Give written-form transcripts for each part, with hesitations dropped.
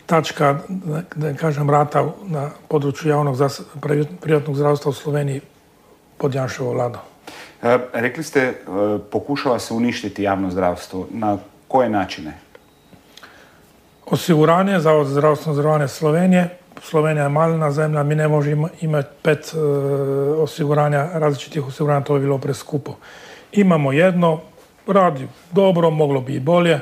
tačka, da kažem, rata na području privatnog zdravstva u Sloveniji pod Janševom vladom. Rekli ste, pokušava se uništiti javno zdravstvo. Na koje načine? Osiguranje, Zavod za zdravstveno osiguranje Slovenije. Slovenija je malena zemlja, mi ne možemo imati 5 osiguranja, različitih osiguranja, to bi bilo preskupo. Imamo jedno, radi dobro, moglo bi i bolje,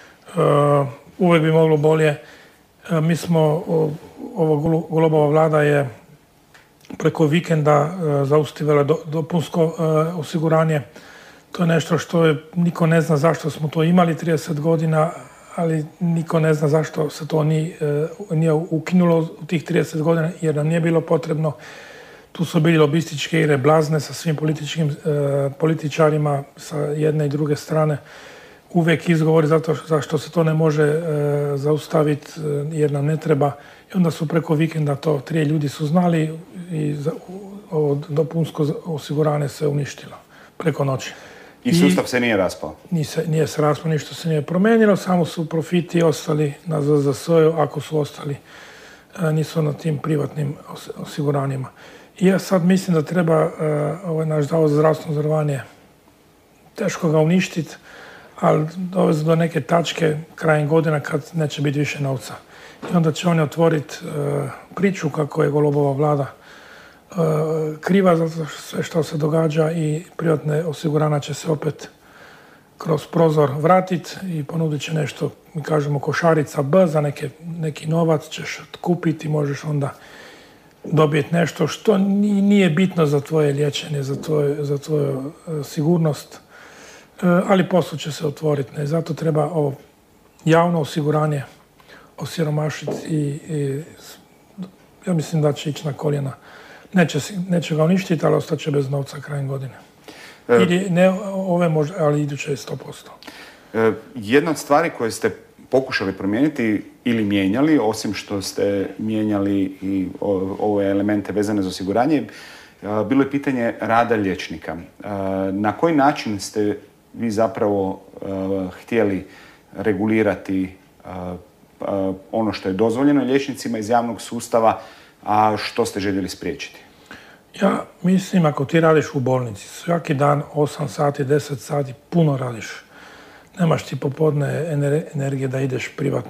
uvijek bi moglo bolje. Mi smo, Golobova vlada je preko vikenda zaustavila dopunsko osiguranje. To je nešto što niko ne zna zašto smo to imali 30 godina, ali niko ne zna zašto se to nije ukinulo u tih 30 godina, jer nam nije bilo potrebno. Tu su bili lobističke igre blazne sa svim političarima sa jedne i druge strane. Uvijek izgovori zašto se to ne može zaustaviti jer nam ne treba. I onda su preko vikenda to 3 ljudi su znali i ovo dopunsko osiguranje se uništilo preko noći. I sustav se nije raspao? Nije se raspao, ništa se nije promijenilo, samo su profiti ostali na ZZS-u, ako su ostali, nisu na tim privatnim osiguranjima. I ja sad mislim da treba ovaj naš Zavod za zdravstveno osiguranje teško ga uništiti, ali dovesti do neke tačke krajem godina kad neće biti više novca. I onda će oni otvoriti priču kako je Golobova vlada kriva za sve što se događa i privatne osiguranja će se opet kroz prozor vratiti i ponudit će nešto, mi kažemo košarica B, za neki novac ćeš kupiti, možeš onda dobiti nešto što nije bitno za tvoje liječenje, za tvoju sigurnost, ali poslije će se otvoriti. I zato treba ovo javno osiguranje osiromašiti i ja mislim da će ići na koljena. Neće ga uništiti, ali ostaće bez novca krajem godine. Ili ne ove možda, ali iduće je 100%. Jedna od stvari koje ste pokušali promijeniti ili mijenjali, osim što ste mijenjali i ove elemente vezane za osiguranje, bilo je pitanje rada liječnika. Na koji način ste vi zapravo htjeli regulirati ono što je dozvoljeno liječnicima iz javnog sustava, a što ste željeli spriječiti? Ja mislim, ako ti radiš u bolnici, svaki dan 8 sati, 10 sati, puno radiš. Nemaš ti popodne energije da ideš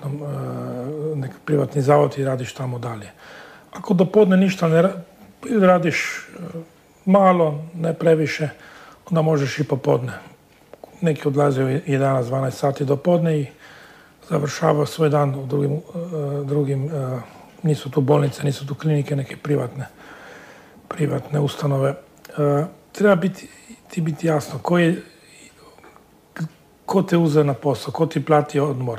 privatni zavod i radiš tamo dalje. Ako dopodne ništa ne radiš malo, ne previše, onda možeš i popodne. Neki odlaze u 11-12 sati dopodne i završava svoj dan u drugim nisu tu bolnice, nisu tu klinike, neke privatne ustanove. Treba biti jasno ko te uze na posao, ko ti plati odmor,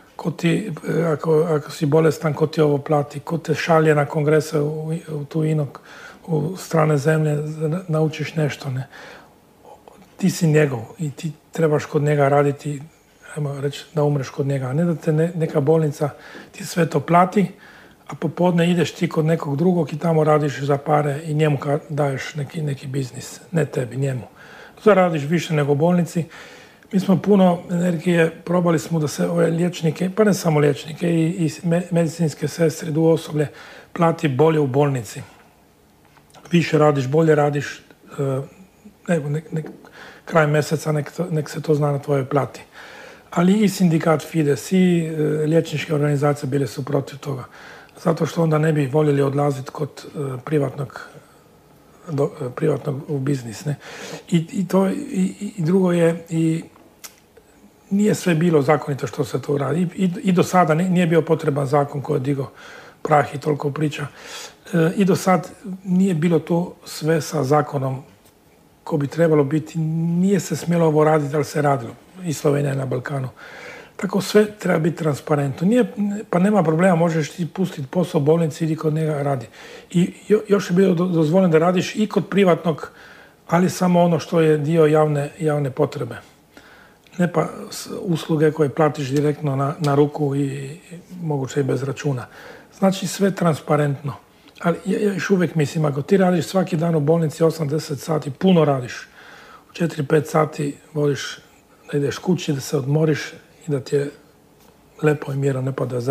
ako si bolestan, ko ti ovo plati, ko te šalje na kongrese u tu inok, u strane zemlje, naučiš nešto. Ne? Ti si njegov i ti trebaš kod njega raditi, ajmo reći da umreš kod njega, a ne da te neka bolnica ti sve to plati, a popodne ideš ti kod nekog drugog i tamo radiš za pare i njemu daješ neki biznis, ne tebi, njemu. Zaradiš više nego u bolnici. Mi smo puno energije, probali smo da se ove liječnike, pa ne samo liječnike, i medicinske sestre, osoblje plati bolje u bolnici. Više radiš, bolje radiš, kraj mjeseca nek se to zna na tvojoj plati. Ali i sindikat Fides i liječničke organizacije bile su protiv toga. Zato što onda ne bi voljeli odlaziti kod privatnog u biznis. Ne? I drugo je, nije sve bilo zakonito što se to radi. I do sada nije bio potreban zakon koji je digao prah i toliko priča. I do sad nije bilo to sve sa zakonom ko bi trebalo biti. Nije se smjelo ovo raditi, ali se radilo. I Slovenija je na Balkanu. Tako sve treba biti transparentno. Pa nema problema, možeš ti pustiti posao u bolnici, idi kod njega radi. I još je bilo dozvoljeno da radiš i kod privatnog, ali samo ono što je dio javne potrebe. Ne pa usluge koje platiš direktno na ruku i moguće i bez računa. Znači sve transparentno. Ali ja još uvijek mislim, ako ti radiš svaki dan u bolnici 8-10 sati, puno radiš. U 4-5 sati voliš da ideš kući, da se odmoriš i da ti je lepo i mirno, ne pada